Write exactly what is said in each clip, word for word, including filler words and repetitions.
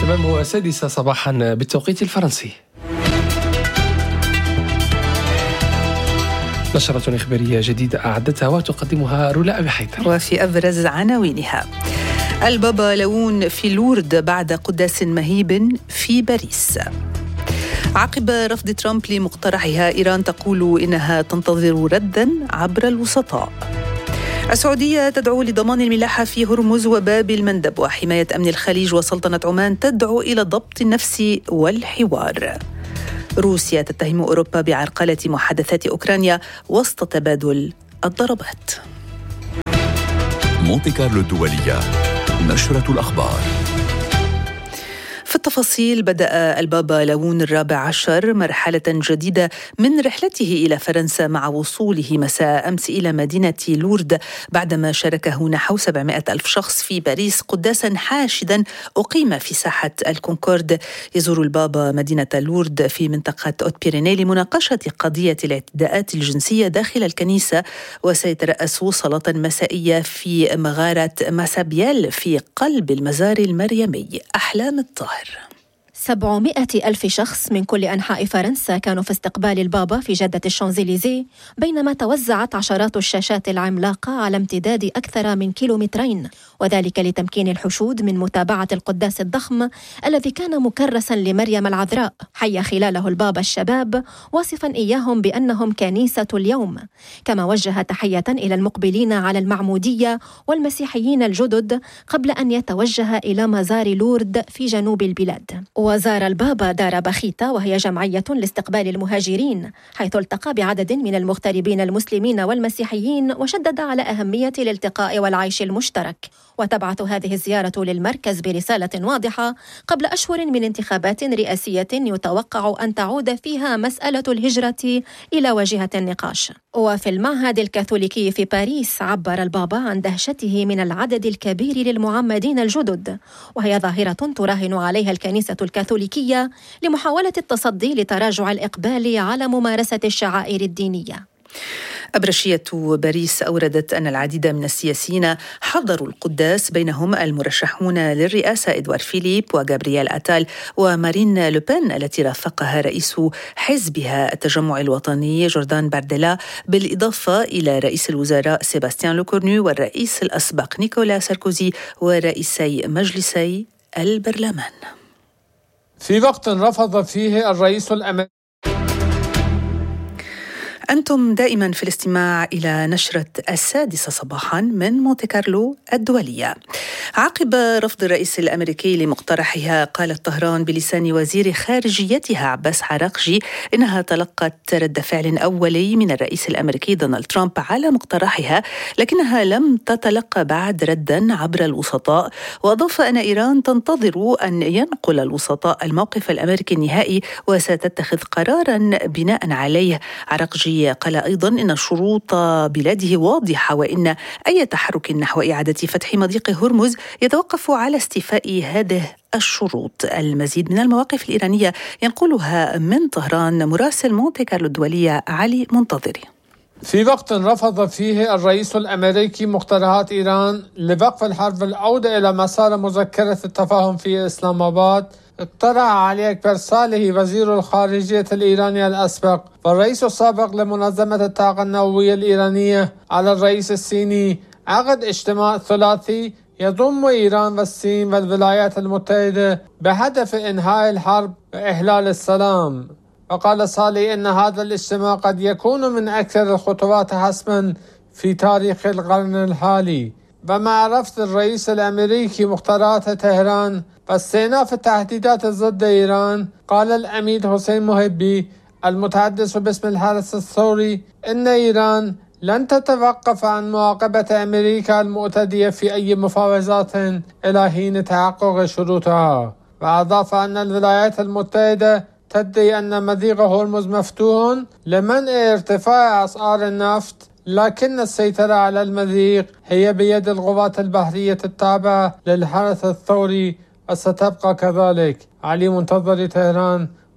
تمام السادسة صباحا بالتوقيت الفرنسي. نشرة إخبارية جديدة أعدتها وتقدمها رولاء بحيدر. وفي أبرز عناوينها: البابا ليون في لورد بعد قداس مهيب في باريس. عقب رفض ترامب لمقترحها، إيران تقول إنها تنتظر ردا عبر الوسطاء. السعودية تدعو لضمان الملاحة في هرمز وباب المندب، وحماية أمن الخليج وسلطنة عمان تدعو إلى ضبط النفس والحوار. روسيا تتهم أوروبا بعرقلة محادثات أوكرانيا وسط تبادل الضربات. مونتي كارلو الدولية، نشرة الأخبار. في التفاصيل، بدأ البابا ليون الرابع عشر مرحلة جديدة من رحلته إلى فرنسا مع وصوله مساء أمس إلى مدينة لورد، بعدما شاركه نحو سبعمائة ألف شخص في باريس قداسا حاشدا أقيم في ساحة الكونكورد. يزور البابا مدينة لورد في منطقة أوت بيريني لمناقشة قضية الاعتداءات الجنسية داخل الكنيسة، وسيترأس صلاة مسائية في مغارة ماسابيال في قلب المزار المريمي. أحلام الطاهر. سبعمائة ألف شخص من كل أنحاء فرنسا كانوا في استقبال البابا في جادة الشانزليزيه، بينما توزعت عشرات الشاشات العملاقة على امتداد أكثر من كيلومترين، وذلك لتمكين الحشود من متابعة القداس الضخم الذي كان مكرسا لمريم العذراء. حيا خلاله البابا الشباب، واصفا إياهم بأنهم كنيسة اليوم، كما وجه تحية إلى المقبلين على المعمودية والمسيحيين الجدد قبل أن يتوجه إلى مزار لورد في جنوب البلاد. وزار البابا دار بخيتا، وهي جمعية لاستقبال المهاجرين، حيث التقى بعدد من المغتربين المسلمين والمسيحيين، وشدد على أهمية الالتقاء والعيش المشترك. وتبعث هذه الزيارة للمركز برسالة واضحة قبل أشهر من انتخابات رئاسية يتوقع أن تعود فيها مسألة الهجرة إلى واجهة النقاش. وفي المعهد الكاثوليكي في باريس، عبر البابا عن دهشته من العدد الكبير للمعمدين الجدد، وهي ظاهرة تراهن عليها الكنيسة الكاثوليكية لمحاولة التصدي لتراجع الإقبال على ممارسة الشعائر الدينية. أبرشية باريس أوردت أن العديد من السياسيين حضروا القداس، بينهم المرشحون للرئاسة إدوار فيليب وغابرييل أتال ومارين لوبين التي رافقها رئيس حزبها التجمع الوطني جوردان بارديلا، بالإضافة إلى رئيس الوزراء سيباستيان لوكورنو والرئيس الأسبق نيكولا ساركوزي ورئيسي مجلسي البرلمان. في وقت رفض فيه الرئيس الأمريكي. أنتم دائما في الاستماع إلى نشرة السادسة صباحا من مونتي كارلو الدولية. عقب رفض الرئيس الأمريكي لمقترحها، قالت طهران بلسان وزير خارجيتها عباس عراقجي إنها تلقت رد فعل أولي من الرئيس الأمريكي دونالد ترامب على مقترحها، لكنها لم تتلقى بعد ردا عبر الوسطاء. وأضاف أن إيران تنتظر أن ينقل الوسطاء الموقف الأمريكي النهائي وستتخذ قرارا بناء عليه. عراقجي قال أيضا إن شروط بلاده واضحة، وإن أي تحرك نحو إعادة فتح مضيق هرمز يتوقف على استيفاء هذه الشروط. المزيد من المواقف الإيرانية ينقلها من طهران مراسل مونتي كارلو الدولية علي منتظري. في وقت رفض فيه الرئيس الأمريكي مقترحات إيران لوقف الحرب والعودة إلى مسار مذكرة التفاهم في إسلام آباد، اقترح علي أكبر صالح وزير الخارجية الإيراني الأسبق والرئيس السابق لمنظمة الطاقة النووية الإيرانية على الرئيس الصيني عقد اجتماع ثلاثي يضم إيران والصين والولايات المتحدة بهدف إنهاء الحرب وإحلال السلام. وقال صالح إن هذا الاجتماع قد يكون من أكثر الخطوات حسما في تاريخ القرن الحالي. ومع رفض الرئيس الأمريكي مقترحات طهران واستئناف التهديدات ضد إيران، قال الأمير حسين محبي المتحدث باسم الحرس الثوري إن إيران لن تتوقف عن معاقبة أمريكا المعتدية في أي مفاوضات إلى حين تحقق شروطها. وأضاف أن الولايات المتحدة تدعي أن مضيق هرمز مفتوح لمنع ارتفاع أسعار النفط، لكن السيطرة على المضيق هي بيد القوات البحرية التابعة للحرس الثوري وستبقى كذلك. علي منتظري، طهران،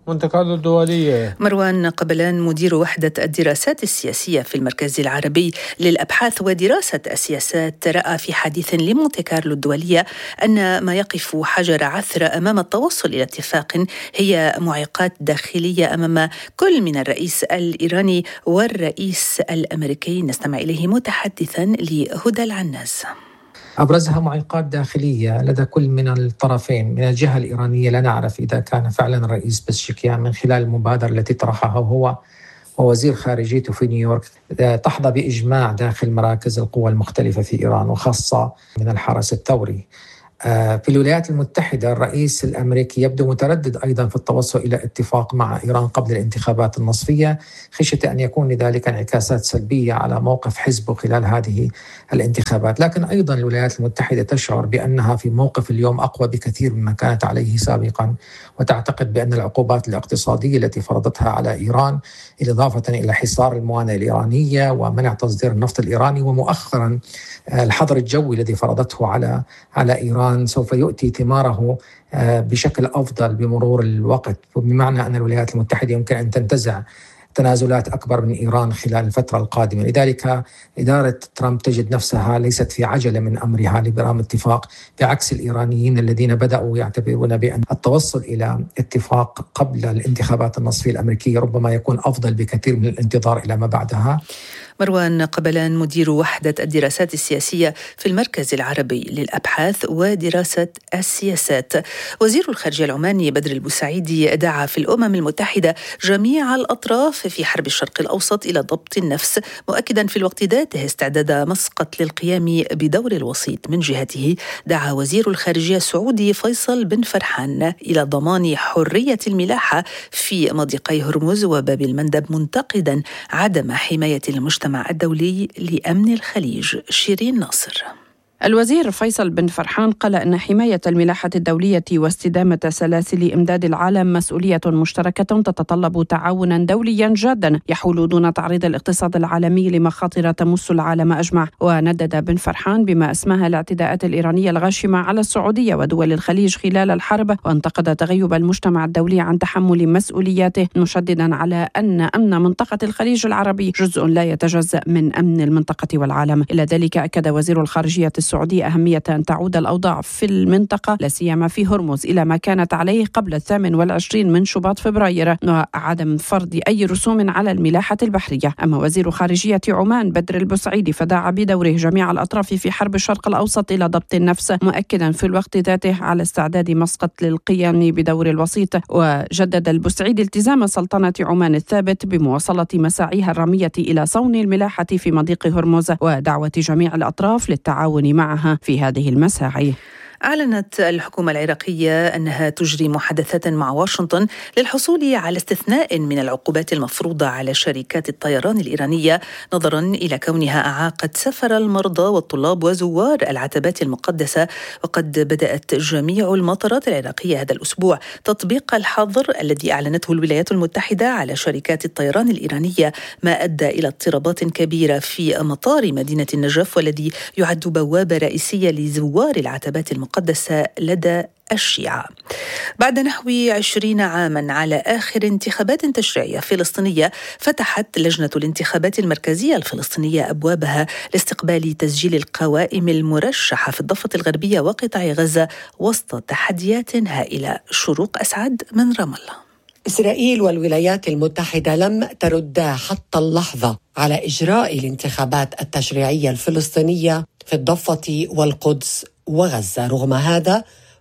مونتي كارلو الدولية. مروان قبلان مدير وحدة الدراسات السياسية في المركز العربي للأبحاث ودراسة السياسات، رأى في حديث لمونتي كارلو الدولية أن ما يقف حجر عثرة أمام التوصل إلى اتفاق هي معيقات داخلية أمام كل من الرئيس الإيراني والرئيس الأمريكي. نستمع إليه متحدثا لهدى العناز. أبرزها معيقات داخلية لدى كل من الطرفين. من الجهة الإيرانية لا نعرف إذا كان فعلا الرئيس بزشكيان من خلال المبادرة التي طرحها هو ووزير خارجيته في نيويورك تحظى بإجماع داخل مراكز القوى المختلفة في إيران وخاصة من الحرس الثوري. في الولايات المتحدة الرئيس الأمريكي يبدو متردد أيضا في التوصل إلى اتفاق مع إيران قبل الانتخابات النصفية، خشية أن يكون لذلك انعكاسات سلبية على موقف حزبه خلال هذه الانتخابات. لكن أيضا الولايات المتحدة تشعر بأنها في موقف اليوم أقوى بكثير مما كانت عليه سابقا، وتعتقد بأن العقوبات الاقتصادية التي فرضتها على إيران إضافة إلى حصار الموانئ الإيرانية ومنع تصدير النفط الإيراني ومؤخرا الحظر الجوي الذي فرضته على على إيران سوف يؤتي ثماره بشكل أفضل بمرور الوقت، بمعنى أن الولايات المتحدة يمكن أن تنتزع تنازلات أكبر من إيران خلال الفترة القادمة. لذلك إدارة ترامب تجد نفسها ليست في عجلة من أمرها لبرام اتفاق، بعكس الإيرانيين الذين بدأوا يعتبرون بأن التوصل إلى اتفاق قبل الانتخابات النصفية الأمريكية ربما يكون أفضل بكثير من الانتظار إلى ما بعدها. مروان قبلان مدير وحدة الدراسات السياسية في المركز العربي للأبحاث ودراسة السياسات. وزير الخارجية العماني بدر البوسعيدي دعا في الأمم المتحدة جميع الأطراف في حرب الشرق الأوسط إلى ضبط النفس، مؤكدا في الوقت ذاته استعداد مسقط للقيام بدور الوسيط. من جهته دعا وزير الخارجية السعودي فيصل بن فرحان إلى ضمان حرية الملاحة في مضيقي هرمز وباب المندب، منتقدا عدم حماية المجتمع الدولي لأمن الخليج. شيرين ناصر. الوزير فيصل بن فرحان قال إن حماية الملاحة الدولية واستدامة سلاسل إمداد العالم مسؤولية مشتركة تتطلب تعاونا دوليا جادا يحول دون تعريض الاقتصاد العالمي لمخاطر تمس العالم أجمع. وندد بن فرحان بما اسمها الاعتداءات الإيرانية الغاشمة على السعودية ودول الخليج خلال الحرب، وانتقد تغيب المجتمع الدولي عن تحمل مسؤولياته، مشددا على أن أمن منطقة الخليج العربي جزء لا يتجزأ من أمن المنطقة والعالم. إلى ذلك أكد وزير الخارجية السعودية أهمية أن تعود الأوضاع في المنطقة لا سيما في هرمز إلى ما كانت عليه قبل الثامن والعشرين من شباط فبراير، وعدم فرض أي رسوم على الملاحة البحرية. أما وزير خارجية عمان بدر البوسعيدي فدعا بدوره جميع الأطراف في حرب الشرق الأوسط إلى ضبط النفس، مؤكدا في الوقت ذاته على استعداد مسقط للقيام بدور الوسيط. وجدد البوسعيدي التزام سلطنة عمان الثابت بمواصلة مساعيها الرمية إلى صون الملاحة في مضيق هرمز، ودعوة جميع الأطراف للتعاون معها في هذه المساعي. أعلنت الحكومة العراقية أنها تجري محادثات مع واشنطن للحصول على استثناء من العقوبات المفروضة على شركات الطيران الإيرانية، نظرا إلى كونها أعاقت سفر المرضى والطلاب وزوار العتبات المقدسة. وقد بدأت جميع المطارات العراقية هذا الأسبوع تطبيق الحظر الذي أعلنته الولايات المتحدة على شركات الطيران الإيرانية، ما أدى إلى اضطرابات كبيرة في مطار مدينة النجف، والذي يعد بوابة رئيسية لزوار العتبات المقدسة المقدسة لدى الشيعة. بعد نحو عشرين عاما على آخر انتخابات تشريعية فلسطينية، فتحت لجنة الانتخابات المركزية الفلسطينية أبوابها لاستقبال تسجيل القوائم المرشحة في الضفة الغربية وقطاع غزة وسط تحديات هائلة. شروق أسعد من رام الله. إسرائيل والولايات المتحدة لم تردا حتى اللحظة على إجراء الانتخابات التشريعية الفلسطينية في الضفة والقدس وغزة. رغم هذا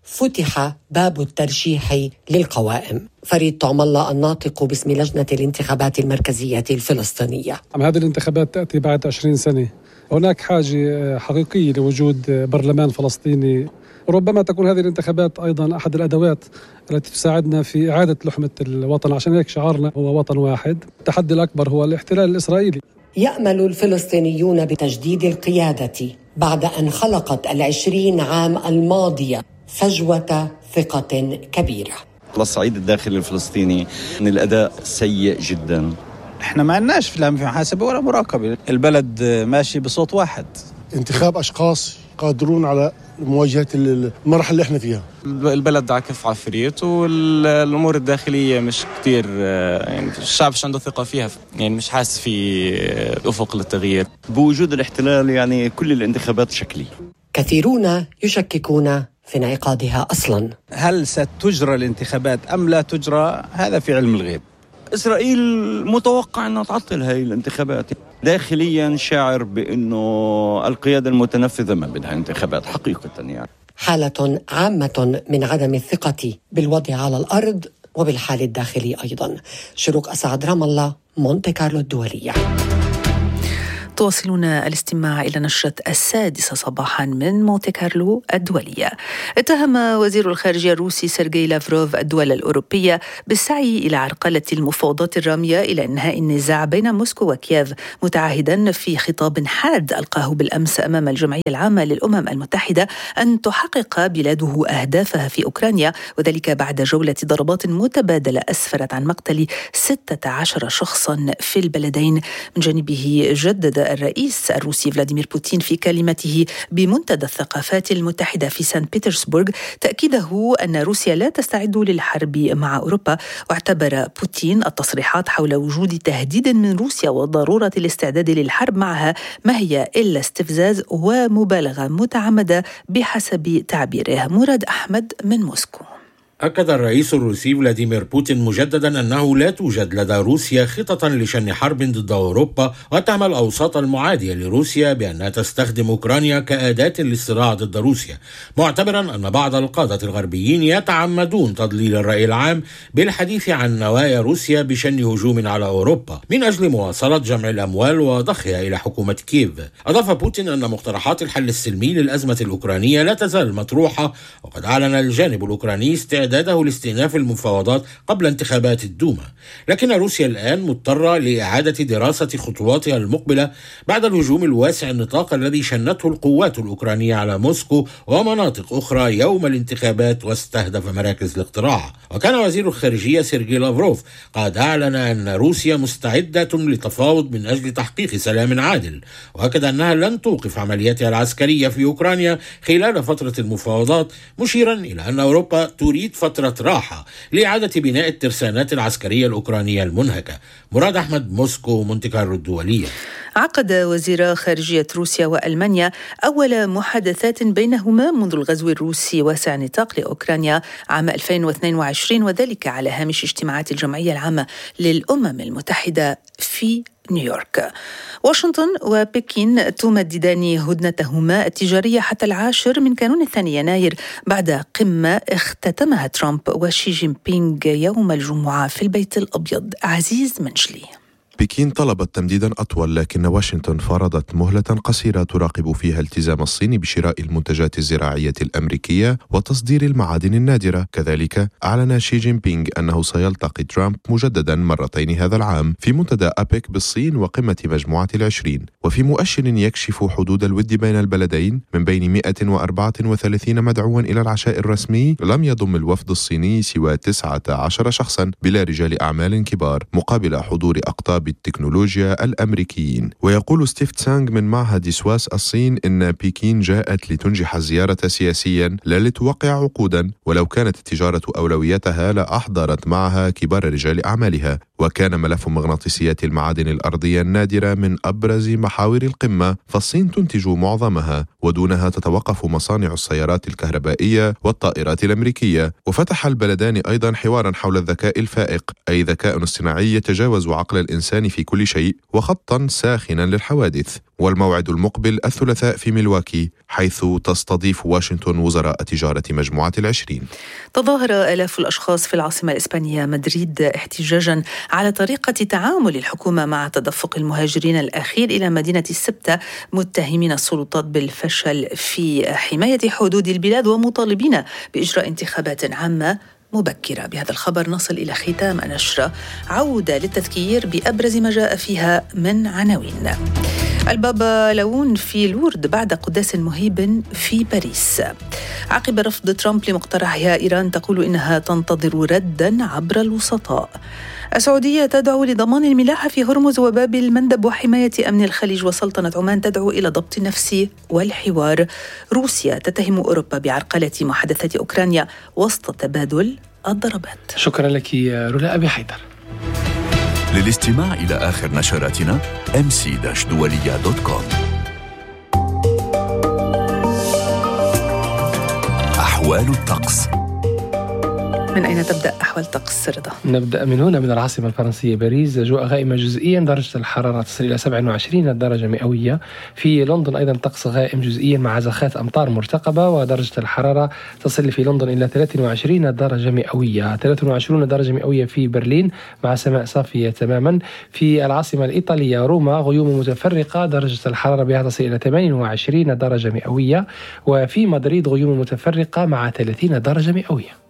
فتح باب الترشيح للقوائم. فريد طعم الله الناطق باسم لجنة الانتخابات المركزية الفلسطينية. هذه الانتخابات تأتي بعد عشرين سنة. هناك حاجة حقيقية لوجود برلمان فلسطيني. ربما تكون هذه الانتخابات أيضا أحد الأدوات التي تساعدنا في إعادة لحمة الوطن، عشان هيك شعارنا هو وطن واحد. التحدي الأكبر هو الاحتلال الإسرائيلي. يأمل الفلسطينيون بتجديد القيادة بعد أن خلقت العشرين عام الماضية فجوة ثقة كبيرة. على الصعيد الداخلي الفلسطيني أن الأداء سيء جدا. احنا ما عندناش لا محاسبة ولا مراقبة، البلد ماشي بصوت واحد. انتخاب أشخاص قادرون على مواجهة المرحلة اللي احنا فيها. البلد على كف عفريت والأمور الداخلية مش كتير، يعني الشعب مش عنده ثقة فيها، يعني مش حاسس في أفق للتغيير. بوجود الاحتلال يعني كل الانتخابات شكلية. كثيرون يشككون في انعقادها أصلا. هل ستجرى الانتخابات أم لا تجرى؟ هذا في علم الغيب. إسرائيل متوقع أنها تعطل هاي الانتخابات. داخليا شاعر بأنه القيادة المتنفذة ما بدها انتخابات حقيقة يعني. حالة عامة من عدم الثقة بالوضع على الأرض وبالحال الداخلي أيضا. شروق أسعد، رام الله، مونتي كارلو الدولية. تواصلون الاستماع إلى نشرة السادسة صباحا من مونتي كارلو الدولية. اتهم وزير الخارجية الروسي سيرغي لافروف الدول الأوروبية بالسعي إلى عرقلة المفاوضات الرامية إلى إنهاء النزاع بين موسكو وكييف، متعهدا في خطاب حاد ألقاه بالأمس أمام الجمعية العامة للأمم المتحدة أن تحقق بلاده أهدافها في أوكرانيا، وذلك بعد جولة ضربات متبادلة أسفرت عن مقتل ستة عشر شخصا في البلدين. من جانبه جدد الرئيس الروسي فلاديمير بوتين في كلمته بمنتدى الثقافات المتحدة في سان بيترسبورغ تأكيده أن روسيا لا تستعد للحرب مع أوروبا، واعتبر بوتين التصريحات حول وجود تهديد من روسيا وضرورة الاستعداد للحرب معها ما هي إلا استفزاز ومبالغة متعمدة بحسب تعبيره. مراد أحمد من موسكو. أكد الرئيس الروسي فلاديمير بوتين مجددا أنه لا توجد لدى روسيا خطة لشن حرب ضد أوروبا، واتهم الأوساط المعادية لروسيا بأنها تستخدم أوكرانيا كأداة للصراع ضد روسيا، معتبرا أن بعض القادة الغربيين يتعمدون تضليل الرأي العام بالحديث عن نوايا روسيا بشن هجوم على أوروبا من أجل مواصلة جمع الأموال وضخها إلى حكومة كييف. أضاف بوتين أن مقترحات الحل السلمي للأزمة الأوكرانية لا تزال مطروحة، وقد أعلن الجانب الأوكراني استعداده لاستئناف المفاوضات قبل انتخابات الدوما، لكن روسيا الآن مضطرة لإعادة دراسة خطواتها المقبلة بعد الهجوم الواسع النطاق الذي شنته القوات الأوكرانية على موسكو ومناطق أخرى يوم الانتخابات واستهدف مراكز الاقتراع. وكان وزير الخارجية سيرغي لافروف قد أعلن أن روسيا مستعدة للتفاوض من أجل تحقيق سلام عادل، وأكد أنها لن توقف عملياتها العسكرية في أوكرانيا خلال فترة المفاوضات، مشيرا إلى أن أوروبا تريد فترة راحة لإعادة بناء الترسانات العسكرية الأوكرانية المنهكة. مراد أحمد، موسكو، مونتي كارلو الدولية. عقد وزير خارجية روسيا وألمانيا أول محادثات بينهما منذ الغزو الروسي واسع النطاق لأوكرانيا عام ألفين واثنين وعشرين، وذلك على هامش اجتماعات الجمعية العامة للأمم المتحدة في نيويورك. واشنطن وبكين تمددان هدنتهما التجارية حتى العاشر من كانون الثاني يناير بعد قمة اختتمها ترامب وشي جين بينغ يوم الجمعة في البيت الأبيض. عزيز منجلي. بكين طلبت تمديدا أطول، لكن واشنطن فرضت مهلة قصيرة تراقب فيها التزام الصين بشراء المنتجات الزراعية الأمريكية وتصدير المعادن النادرة. كذلك أعلن شي جين بينغ أنه سيلتقي ترامب مجددا مرتين هذا العام في منتدى أبيك بالصين وقمة مجموعة العشرين. وفي مؤشر يكشف حدود الود بين البلدين، من بين مئة وأربعة وثلاثين مدعوا إلى العشاء الرسمي لم يضم الوفد الصيني سوى تسعة عشر شخصا بلا رجال أعمال كبار، مقابل حضور أقطاب بالتكنولوجيا الأمريكيين. ويقول ستيف تسانغ من معهد سواس الصين إن بكين جاءت لتنجح الزيارة سياسيا لا لتوقع عقودا، ولو كانت التجارة أولويتها لأحضرت معها كبار رجال أعمالها. وكان ملف مغناطيسيات المعادن الأرضية النادرة من أبرز محاور القمة، فالصين تنتج معظمها ودونها تتوقف مصانع السيارات الكهربائية والطائرات الأمريكية. وفتح البلدان أيضا حوارا حول الذكاء الفائق، أي ذكاء اصطناعي يتجاوز عقل الإنسان في كل شيء، وخطا ساخنا للحوادث. والموعد المقبل الثلاثاء في ميلواكي، حيث تستضيف واشنطن وزراء تجارة مجموعة العشرين. تظاهر آلاف الأشخاص في العاصمة الإسبانية مدريد احتجاجا على طريقة تعامل الحكومة مع تدفق المهاجرين الأخير إلى مدينة السبتة، متهمين السلطات بالفشل في حماية حدود البلاد ومطالبين بإجراء انتخابات عامة مبكرة. بهذا الخبر نصل إلى ختام النشرة، عودة للتذكير بأبرز ما جاء فيها من عناوين. البابا لون في لورد بعد قداس مهيب في باريس. عقب رفض ترامب لمقترحها، إيران تقول إنها تنتظر ردا عبر الوسطاء. السعودية تدعو لضمان الملاحة في هرمز وباب المندب وحماية أمن الخليج، وسلطنة عمان تدعو إلى ضبط النفس والحوار. روسيا تتهم أوروبا بعرقلة محادثات أوكرانيا وسط تبادل الضربات. شكرا لك رولا أبي حيدر. للاستماع إلى آخر نشراتنا إم سي دولية دوت كوم. أحوال الطقس. من أين تبدأ أحوال طقس رضا؟ نبدأ من هنا، من العاصمة الفرنسية باريس. أجواء غائمة جزئيا، درجة الحرارة تصل إلى سبعة وعشرين درجة مئوية. في لندن أيضا طقس غائم جزئيا مع زخات أمطار مرتقبة، ودرجة الحرارة تصل في لندن إلى ثلاثة وعشرين درجة مئوية. ثلاثة وعشرين درجة مئوية في برلين مع سماء صافية تماما. في العاصمة الإيطالية روما غيوم متفرقة، درجة الحرارة بها تصل إلى ثمانية وعشرين درجة مئوية. وفي مدريد غيوم متفرقة مع ثلاثين درجة مئوية.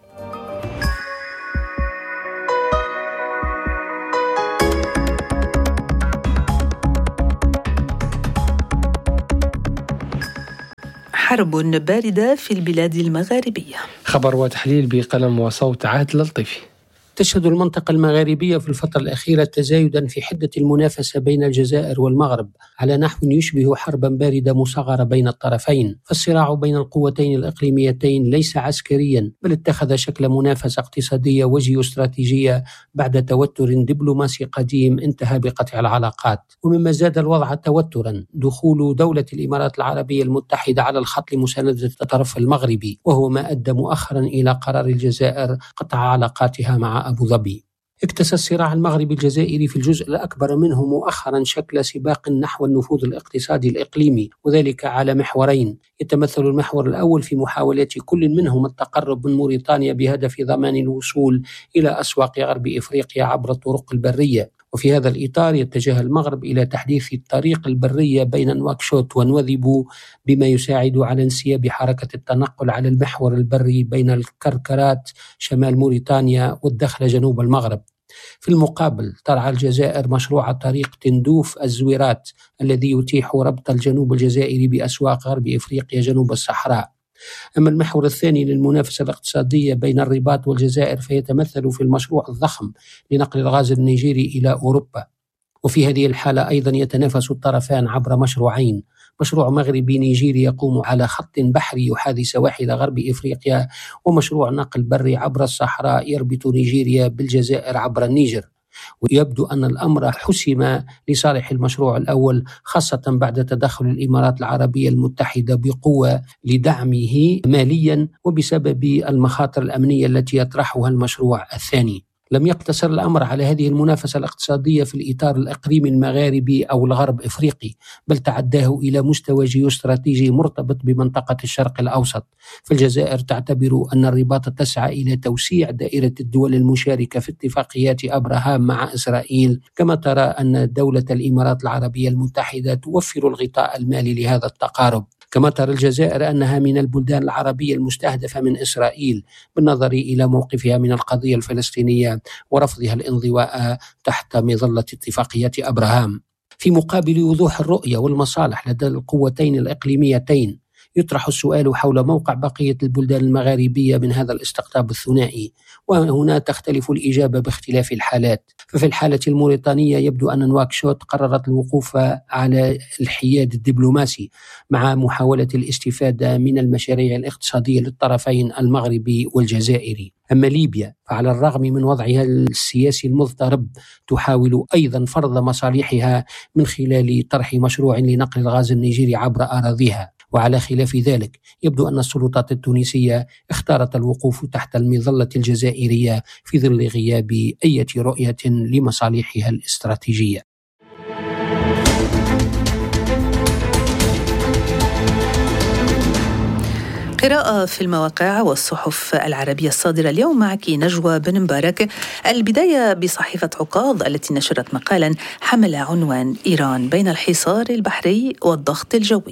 حرب باردة في البلاد المغاربية. خبر وتحليل بقلم وصوت عادل لطيفي. تشهد المنطقة المغاربية في الفترة الأخيرة تزايدا في حدة المنافسة بين الجزائر والمغرب على نحو يشبه حربا باردة مصغرة بين الطرفين. فالصراع بين القوتين الإقليميتين ليس عسكريا، بل اتخذ شكل منافسة اقتصادية وجيوستراتيجية بعد توتر دبلوماسي قديم انتهى بقطع العلاقات. ومما زاد الوضع توترا دخول دولة الإمارات العربية المتحدة على الخط لمساندة الطرف المغربي، وهو ما أدى مؤخرا إلى قرار الجزائر قطع علاقاتها مع أبو ظبي. اكتسى الصراع المغربي الجزائري في الجزء الأكبر منه مؤخرا شكل سباق نحو النفوذ الاقتصادي الإقليمي، وذلك على محورين. يتمثل المحور الأول في محاولات كل منهم التقرب من موريتانيا بهدف ضمان الوصول إلى أسواق غرب إفريقيا عبر الطرق البرية، وفي هذا الإطار يتجه المغرب إلى تحديث الطريق البرية بين نواكشوط ونواذيبو، بما يساعد على انسياب حركة التنقل على المحور البري بين الكركرات شمال موريتانيا والدخل جنوب المغرب. في المقابل ترعى الجزائر مشروع طريق تندوف الزويرات الذي يتيح ربط الجنوب الجزائري بأسواق غرب إفريقيا جنوب الصحراء. أما المحور الثاني للمنافسة الاقتصادية بين الرباط والجزائر فيتمثل في المشروع الضخم لنقل الغاز النيجيري إلى أوروبا. وفي هذه الحالة أيضا يتنافس الطرفان عبر مشروعين: مشروع مغربي نيجيري يقوم على خط بحري يحاذي سواحل غرب إفريقيا، ومشروع نقل بري عبر الصحراء يربط نيجيريا بالجزائر عبر النيجر. ويبدو أن الأمر حسم لصالح المشروع الأول، خاصة بعد تدخل الإمارات العربية المتحدة بقوة لدعمه ماليا وبسبب المخاطر الأمنية التي يطرحها المشروع الثاني. لم يقتصر الأمر على هذه المنافسة الاقتصادية في الإطار الإقليمي المغاربي أو الغرب إفريقي، بل تعداه إلى مستوى جيوستراتيجي مرتبط بمنطقة الشرق الأوسط. فالجزائر تعتبر أن الرباط تسعى إلى توسيع دائرة الدول المشاركة في اتفاقيات أبراهام مع إسرائيل، كما ترى أن دولة الإمارات العربية المتحدة توفر الغطاء المالي لهذا التقارب. كما ترى الجزائر أنها من البلدان العربية المستهدفة من إسرائيل بالنظر إلى موقفها من القضية الفلسطينية ورفضها الانضواء تحت مظلة اتفاقيات أبراهام. في مقابل وضوح الرؤية والمصالح لدى القوتين الإقليميتين، يطرح السؤال حول موقع بقية البلدان المغاربية من هذا الاستقطاب الثنائي، وهنا تختلف الإجابة باختلاف الحالات. ففي الحالة الموريتانية يبدو أن نواكشوط قررت الوقوف على الحياد الدبلوماسي مع محاولة الاستفادة من المشاريع الاقتصادية للطرفين المغربي والجزائري. أما ليبيا فعلى الرغم من وضعها السياسي المضطرب تحاول أيضا فرض مصالحها من خلال طرح مشروع لنقل الغاز النيجيري عبر أراضيها. وعلى خلاف ذلك يبدو أن السلطات التونسية اختارت الوقوف تحت المظلة الجزائرية في ظل غياب أي رؤية لمصالحها الاستراتيجية. قراءة في المواقع والصحف العربية الصادرة اليوم معك نجوى بن مبارك. البداية بصحيفة عكاظ التي نشرت مقالا حمل عنوان إيران بين الحصار البحري والضغط الجوي.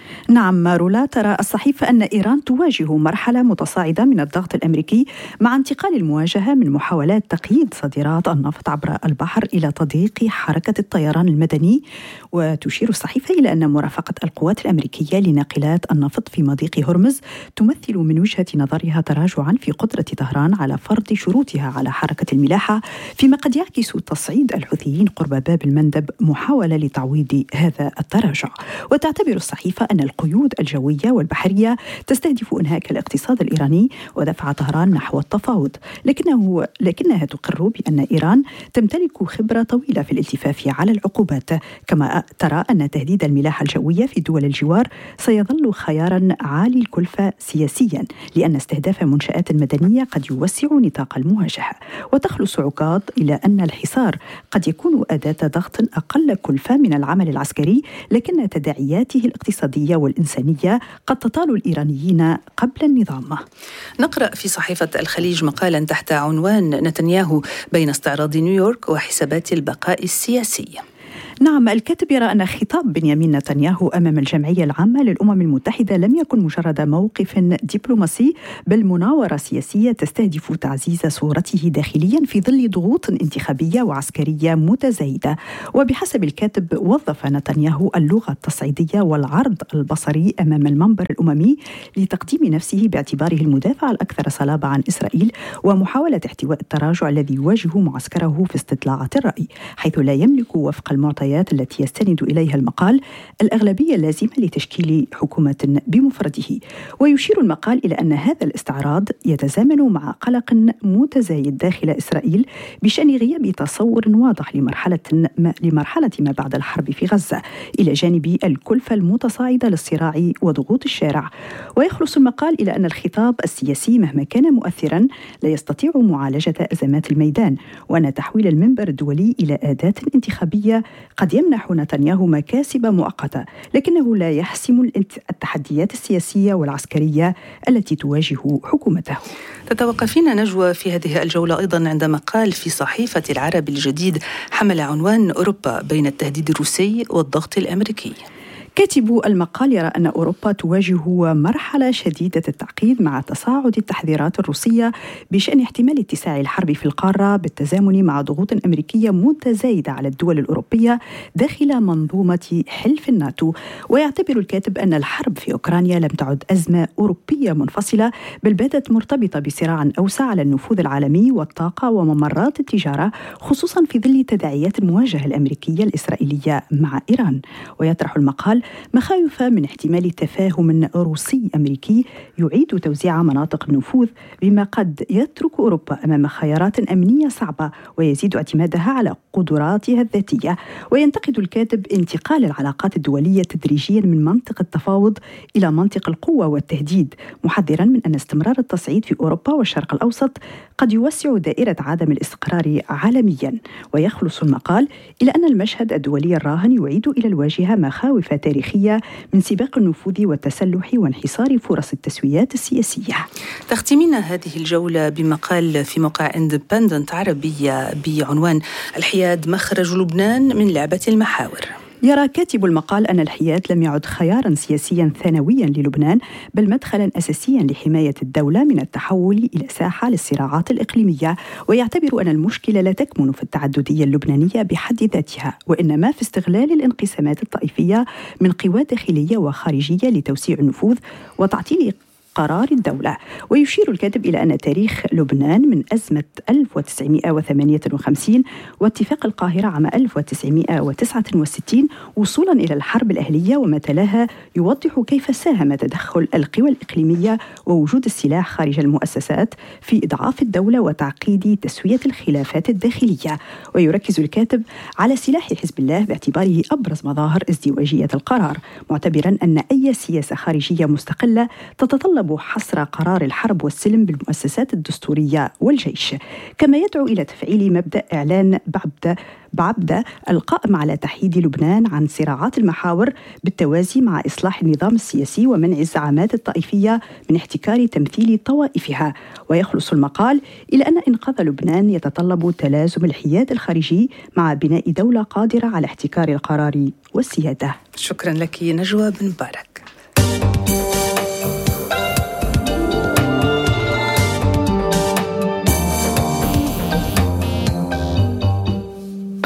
نعم رولا، ترى الصحيفة أن إيران تواجه مرحلة متصاعدة من الضغط الأمريكي مع انتقال المواجهة من محاولات تقييد صادرات النفط عبر البحر إلى تضييق حركة الطيران المدني. وتشير الصحيفة إلى أن مرافقة القوات الأمريكية لناقلات النفط في مضيق هرمز تمثل من وجهة نظرها تراجعا في قدرة طهران على فرض شروطها على حركة الملاحة، فيما قد يعكس تصعيد الحوثيين قرب باب المندب محاولة لتعويض هذا التراجع. وتعتبر الصحيفة أن القيود الجوية والبحرية تستهدف إنهاك الاقتصاد الإيراني ودفع طهران نحو التفاوض، لكنه لكنها تقر بأن إيران تمتلك خبرة طويلة في الالتفاف على العقوبات، كما ترى أن تهديد الملاحة الجوية في دول الجوار سيظل خيارا عالي الكلفة سياسيا، لأن استهداف منشآت مدنية قد يوسع نطاق المواجهة. وتخلص عكاظ إلى أن الحصار قد يكون أداة ضغط أقل كلفة من العمل العسكري، لكن تداعياته الاقتصادية والإنسانية قد تطال الإيرانيين قبل النظام. نقرأ في صحيفة الخليج مقالا تحت عنوان نتنياهو بين استعراض نيويورك وحسابات البقاء السياسي. نعم، الكاتب يرى أن خطاب بنيامين نتنياهو أمام الجمعية العامة للأمم المتحدة لم يكن مجرد موقف دبلوماسي، بل مناورة سياسية تستهدف تعزيز صورته داخليا في ظل ضغوط انتخابية وعسكرية متزايدة. وبحسب الكاتب وظف نتنياهو اللغة التصعيدية والعرض البصري أمام المنبر الأممي لتقديم نفسه باعتباره المدافع الأكثر صلابة عن إسرائيل ومحاولة احتواء التراجع الذي يواجه معسكره في استطلاعات الرأي، حيث لا يملك وفق المعطيات التي يستند إليها المقال الأغلبية اللازمة لتشكيل حكومة بمفرده. ويشير المقال إلى أن هذا الاستعراض يتزامن مع قلق متزايد داخل إسرائيل بشأن غياب تصور واضح لمرحلة ما, لمرحلة ما بعد الحرب في غزة، إلى جانب الكلفة المتصاعدة للصراع وضغوط الشارع. ويخلص المقال إلى أن الخطاب السياسي مهما كان مؤثرا لا يستطيع معالجة أزمات الميدان، وأن تحويل المنبر الدولي إلى أداة انتخابية قد يمنح نتنياهو مكاسب مؤقتة، لكنه لا يحسم التحديات السياسية والعسكرية التي تواجه حكومته. تتوقفين نجوى في هذه الجولة أيضا عند مقال في صحيفة العرب الجديد حمل عنوان أوروبا بين التهديد الروسي والضغط الأمريكي. كاتب المقال يرى أن أوروبا تواجه مرحلة شديدة التعقيد مع تصاعد التحذيرات الروسية بشأن احتمال اتساع الحرب في القارة بالتزامن مع ضغوط أمريكية متزايدة على الدول الأوروبية داخل منظومة حلف الناتو. ويعتبر الكاتب أن الحرب في أوكرانيا لم تعد أزمة أوروبية منفصلة، بل باتت مرتبطة بصراع أوسع على النفوذ العالمي والطاقة وممرات التجارة، خصوصا في ظل تداعيات المواجهة الأمريكية الإسرائيلية مع إيران. ويطرح المقال مخاوف من احتمال تفاهم روسي أمريكي يعيد توزيع مناطق النفوذ، بما قد يترك أوروبا أمام خيارات أمنية صعبة ويزيد اعتمادها على قدراتها الذاتية. وينتقد الكاتب انتقال العلاقات الدولية تدريجيا من منطق التفاوض إلى منطق القوة والتهديد، محذرا من أن استمرار التصعيد في أوروبا والشرق الأوسط قد يوسع دائرة عدم الاستقرار عالميا. ويخلص المقال إلى أن المشهد الدولي الراهن يعيد إلى الواجهة مخاوف تاريخية من سباق النفوذ والتسلح وانحصار فرص التسويات السياسية. تختمين هذه الجولة بمقال في موقع إندبندنت عربية بعنوان الحياد مخرج لبنان من لعبة المحاور. يرى كاتب المقال أن الحياد لم يعد خيارا سياسيا ثانويا للبنان، بل مدخلا أساسيا لحماية الدولة من التحول إلى ساحة للصراعات الإقليمية. ويعتبر أن المشكلة لا تكمن في التعددية اللبنانية بحد ذاتها، وإنما في استغلال الانقسامات الطائفية من قوى داخلية وخارجية لتوسيع النفوذ وتعطيل قرار الدولة. ويشير الكاتب إلى أن تاريخ لبنان من أزمة ألف وتسعمائة وثمانية وخمسين واتفاق القاهرة عام ألف وتسعمائة وتسعة وستين وصولا إلى الحرب الأهلية وما تلاها يوضح كيف ساهم تدخل القوى الإقليمية ووجود السلاح خارج المؤسسات في إضعاف الدولة وتعقيد تسوية الخلافات الداخلية. ويركز الكاتب على سلاح حزب الله باعتباره أبرز مظاهر ازدواجية القرار، معتبرا أن أي سياسة خارجية مستقلة تتطلب حصر قرار الحرب والسلم بالمؤسسات الدستورية والجيش. كما يدعو إلى تفعيل مبدأ إعلان بعبدة بعبدة القائم على تحييد لبنان عن صراعات المحاور بالتوازي مع إصلاح النظام السياسي ومنع الزعامات الطائفية من احتكار تمثيل طوائفها. ويخلص المقال إلى أن إنقاذ لبنان يتطلب تلازم الحياد الخارجي مع بناء دولة قادرة على احتكار القرار والسيادة. شكرا لك نجوى بن مبارك.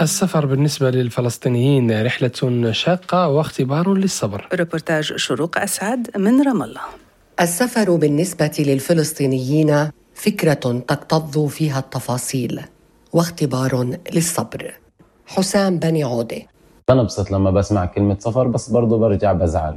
السفر بالنسبة للفلسطينيين رحلة شاقة واختبار للصبر. ريبورتاج شروق أسعد من رام الله. السفر بالنسبة للفلسطينيين فكرة تكتظ فيها التفاصيل واختبار للصبر. حسام بني عودة. بنبسط لما بسمع كلمة سفر، بس برضو برجع بزعل،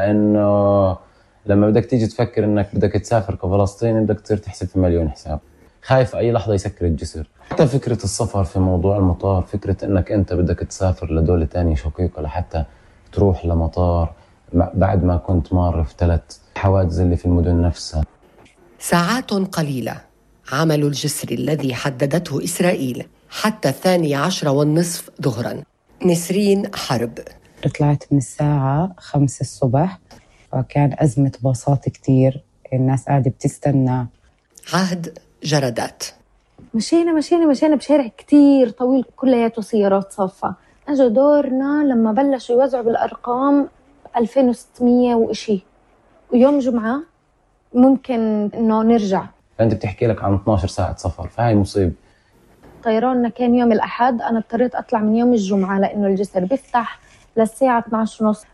لأنه لما بدك تيجي تفكر إنك بدك تسافر كفلسطيني بدك تصير تحسب في مليون حساب، خايف أي لحظة يسكر الجسر. حتى فكرة السفر في موضوع المطار، فكرة إنك أنت بدك تسافر لدولة تانية شقيقة لحتى تروح لمطار بعد ما كنت مار في ثلاث حوادث اللي في المدن نفسها. ساعات قليلة عمل الجسر الذي حددته إسرائيل حتى الثانية عشرة والنصف ظهراً. نسرين حرب. طلعت من الساعة خمسة الصبح، فكان أزمة باصات كتير، الناس قاعدة بتستنى. عهد جردات. مشينا مشينا مشينا بشارع كتير طويل كلياته سيارات صافة. أجا دورنا لما بلشوا يوزعوا بالأرقام ألفين وستمية وإشي، ويوم جمعة ممكن إنه نرجع. فأنت بتحكي لك عن اثناشر ساعة سفر، فهاي مصيب. طيراننا كان يوم الأحد، أنا اضطريت أطلع من يوم الجمعة لأنه الجسر بيفتح للساعة اثناشر ونص،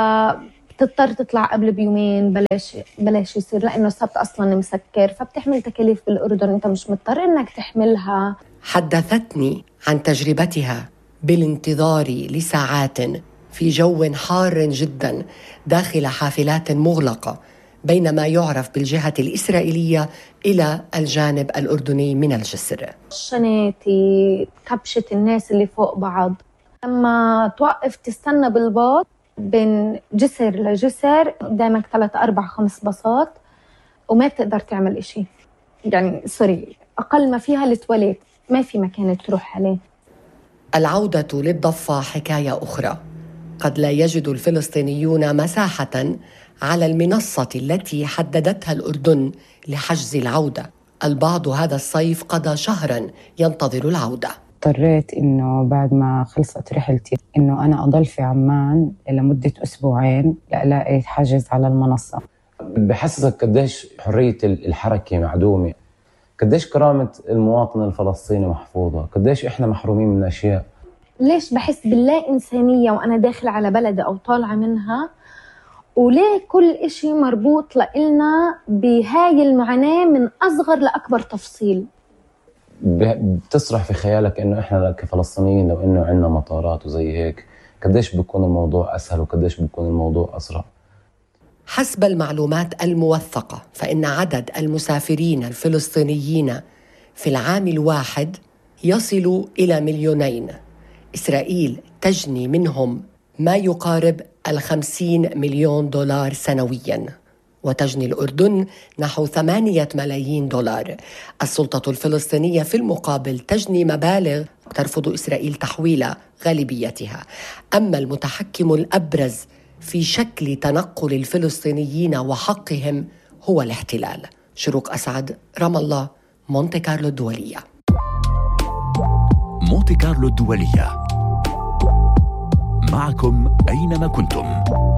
فبتضطر تطلع قبل بيومين بلاش بلاش يصير، لأنه السبت أصلاً مسكر، فبتحمل تكاليف بالأردن أنت مش مضطر إنك تحملها. حدثتني عن تجربتها بالانتظار لساعات في جو حار جداً داخل حافلات مغلقة بين ما يعرف بالجهة الإسرائيلية إلى الجانب الأردني من الجسر. شناتي كبشة الناس اللي فوق بعض، لما توقف تستنى بالباص بين جسر لجسر قدامك ثلاث أربع خمس باصات وما بتقدر تعمل إشي، يعني سوري أقل ما فيها التواليت، ما في مكان تروح عليه. العودة للضفة حكاية أخرى. قد لا يجد الفلسطينيون مساحة على المنصة التي حددتها الأردن لحجز العودة. البعض هذا الصيف قضى شهراً ينتظر العودة. اضطريت إنه بعد ما خلصت رحلتي إنه أنا أضل في عمان لمدة أسبوعين لألاقي حجز على المنصة. بحسسك قديش حرية الحركة معدومة، قديش كرامة المواطن الفلسطيني محفوظة، قديش إحنا محرومين من أشياء. ليش بحس باللا إنسانية وأنا داخل على بلد أو طالعة منها، وليه كل إشي مربوط لإلنا بهاي المعاناة من أصغر لأكبر تفصيل. بتسرح في خيالك إنه إحنا كفلسطينيين لو إنه عنا مطارات وزي هيك قديش بيكون الموضوع أسهل وقديش بيكون الموضوع أسرع. حسب المعلومات الموثقة فإن عدد المسافرين الفلسطينيين في العام الواحد يصل إلى مليونين. إسرائيل تجني منهم ما يقارب الخمسين مليون دولار سنوياً، وتجني الأردن نحو ثمانية ملايين دولار. السلطة الفلسطينية في المقابل تجني مبالغ ترفض إسرائيل تحويل غالبيتها. أما المتحكم الأبرز في شكل تنقل الفلسطينيين وحقهم هو الاحتلال. شروق أسعد، رام الله، مونتي كارلو الدولية. مونتي كارلو الدولية، معكم أينما كنتم.